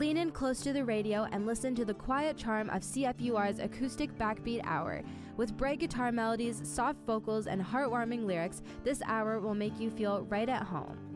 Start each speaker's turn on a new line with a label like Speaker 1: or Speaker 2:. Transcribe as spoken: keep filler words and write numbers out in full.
Speaker 1: Lean in close to the radio and listen to the quiet charm of C F U R's acoustic backbeat hour. With bright guitar melodies, soft vocals, and heartwarming lyrics, this hour will make you feel right at home.